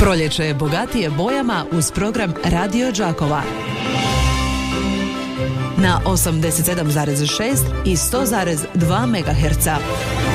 Proljeće je bogatije bojama uz program Radio Đakova. Na 87,6 i 100,2 MHz.